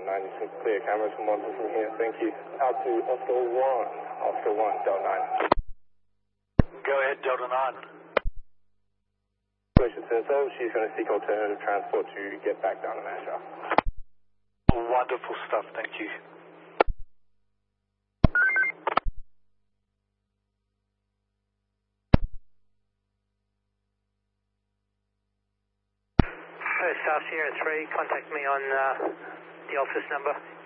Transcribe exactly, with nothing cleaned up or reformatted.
Delta nine, you can clear cameras from monitor from here, thank you. Out to Oscar one, Oscar one, Delta nine. Go ahead, Delta nine. Station so she's going to seek alternative transport to get back down to Manchester. Wonderful stuff, thank you. South Sierra three, contact me on uh, the office number.